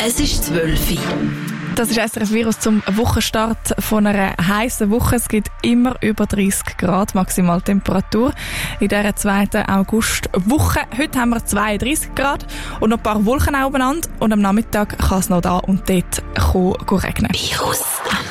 Es ist 12 Uhr. Das ist SRF Virus zum Wochenstart von einer heißen Woche. Es gibt immer über 30 Grad Maximaltemperatur in dieser 2. Augustwoche. Heute haben wir 32 Grad und noch ein paar Wolken obeneinander. Und am Nachmittag kann es noch da und dort regnen. Virus am